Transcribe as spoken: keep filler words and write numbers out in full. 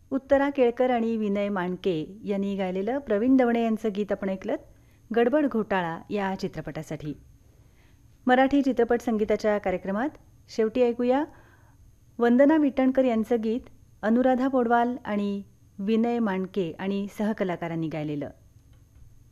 उत्तरा केळकर आणि विनय मांडके यांनी गायलेलं प्रवीण दवणे यांचं गीत आपण ऐकलं गडबड घोटाळा या चित्रपटासाठी. मराठी चित्रपट संगीताच्या कार्यक्रमात शेवटी ऐकूया वंदना विटणकर यांचं गीत अनुराधा पौडवाल आणि विनय मांडके आणि सहकलाकारांनी गायलेलं.